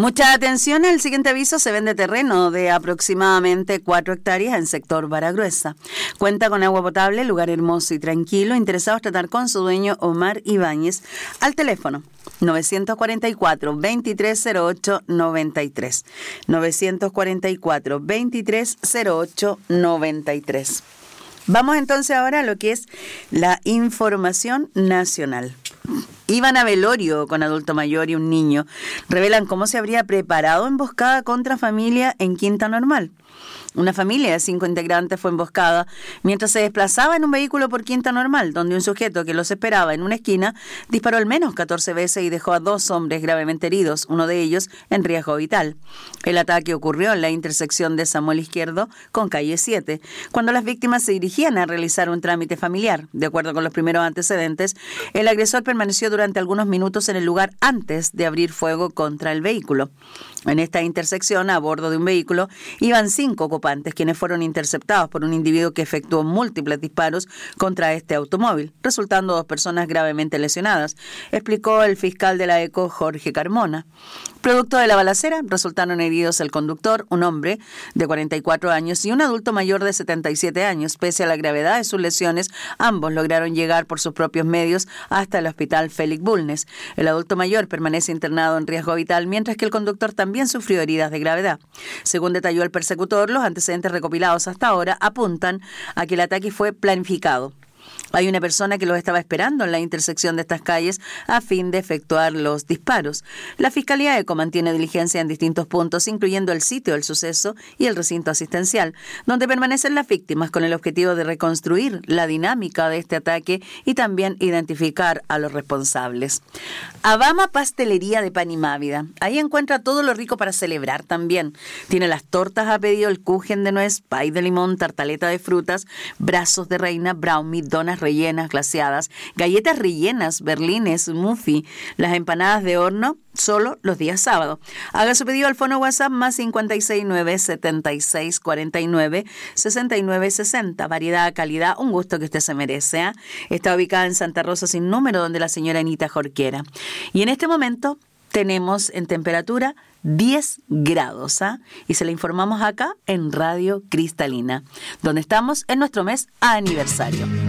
Mucha atención, el siguiente aviso: se vende terreno de aproximadamente 4 hectáreas en sector Varagruesa. Cuenta con agua potable, lugar hermoso y tranquilo. Interesados tratar con su dueño Omar Ibáñez al teléfono 944-2308-93. 944-2308-93. Vamos entonces ahora a lo que es la información nacional. Iban a velorio con adulto mayor y un niño. Revelan cómo se habría preparado emboscada contra familia en Quinta Normal. Una familia de 5 integrantes fue emboscada mientras se desplazaba en un vehículo por Quinta Normal, donde un sujeto que los esperaba en una esquina disparó al menos 14 veces y dejó a 2 hombres gravemente heridos, uno de ellos en riesgo vital. El ataque ocurrió en la intersección de Samuel Izquierdo con calle 7, cuando las víctimas se dirigían a realizar un trámite familiar. De acuerdo con los primeros antecedentes, el agresor permaneció durante algunos minutos en el lugar antes de abrir fuego contra el vehículo. En esta intersección, a bordo de un vehículo, iban 5 ocupantes, quienes fueron interceptados por un individuo que efectuó múltiples disparos contra este automóvil, resultando 2 personas gravemente lesionadas, explicó el fiscal de la ECO, Jorge Carmona. Producto de la balacera, resultaron heridos el conductor, un hombre de 44 años y un adulto mayor de 77 años. Pese a la gravedad de sus lesiones, ambos lograron llegar por sus propios medios hasta el hospital Félix Bulnes. El adulto mayor permanece internado en riesgo vital, mientras que el conductor también sufrió heridas de gravedad. Según detalló el persecutor, los antecedentes recopilados hasta ahora apuntan a que el ataque fue planificado. Hay una persona que los estaba esperando en la intersección de estas calles a fin de efectuar los disparos. La Fiscalía ECO mantiene diligencia en distintos puntos, incluyendo el sitio del suceso y el recinto asistencial, donde permanecen las víctimas con el objetivo de reconstruir la dinámica de este ataque y también identificar a los responsables. Abama Pastelería de Pan y Mávida. Ahí encuentra todo lo rico para celebrar también. Tiene las tortas a pedido, el kuchen de nuez, pay de limón, tartaleta de frutas, brazos de reina, brownie, donas rellenas, glaseadas, galletas rellenas, berlines, muffin, las empanadas de horno, solo los días sábados. Haga su pedido al fono WhatsApp más 569-7649-6960. Variedad, calidad, un gusto que usted se merece, ¿eh? Está ubicada en Santa Rosa sin número, donde la señora Anita Jorquera. Y en este momento tenemos en temperatura 10 grados, ¿eh? Y se le informamos acá en Radio Cristalina, donde estamos en nuestro mes aniversario.